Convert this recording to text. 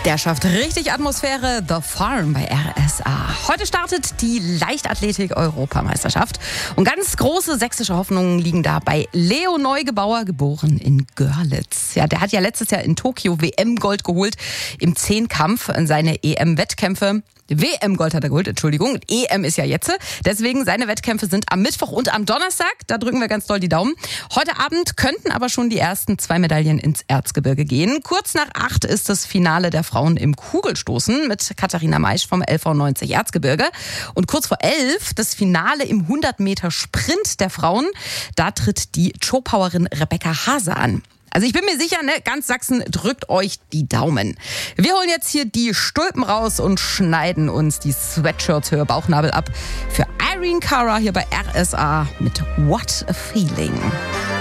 Der schafft richtig Atmosphäre. The Farm bei RSA. Heute startet die Leichtathletik-Europameisterschaft. Und ganz große sächsische Hoffnungen liegen da bei Leo Neugebauer, geboren in Görlitz. Ja, der hat ja letztes Jahr in Tokio WM-Gold geholt im Zehnkampf. Seine EM-Wettkämpfe WM-Gold hat er geholt, Entschuldigung. EM ist ja jetzt. Deswegen, seine Wettkämpfe sind am Mittwoch und am Donnerstag. Da drücken wir ganz doll die Daumen. Heute Abend könnten aber schon die ersten 2 Medaillen ins Erzgebirge gehen. Kurz nach 8 ist das Finale der Frauen im Kugelstoßen mit Katharina Maisch vom LV90 Erzgebirge. Und kurz vor 11 das Finale im 100-Meter-Sprint der Frauen. Da tritt die Chopowerin Rebecca Hase an. Also ich bin mir sicher, ganz Sachsen drückt euch die Daumen. Wir holen jetzt hier die Stulpen raus und schneiden uns die Sweatshirts für Bauchnabel ab. Für Irene Cara hier bei RSA mit What a Feeling.